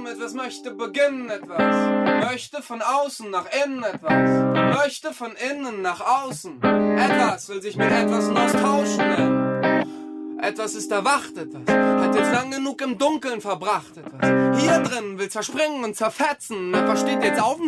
etwas möchte beginnen, etwas möchte von außen nach innen, etwas möchte von innen nach außen. Etwas will sich mit etwas austauschen. Etwas ist erwacht, etwas hat jetzt lang genug im Dunkeln verbracht, etwas hier drin will zerspringen und zerfetzen. Etwas steht jetzt auf